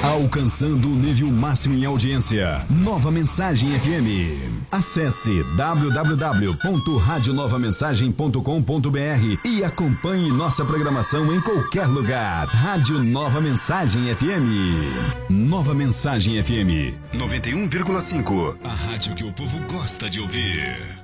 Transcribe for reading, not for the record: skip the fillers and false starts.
Alcançando o nível máximo em audiência. Nova Mensagem FM. Acesse www.radionovamensagem.com.br e acompanhe nossa programação em qualquer lugar. Rádio Nova Mensagem FM. Nova Mensagem FM 91,5. A rádio que o povo gosta de ouvir.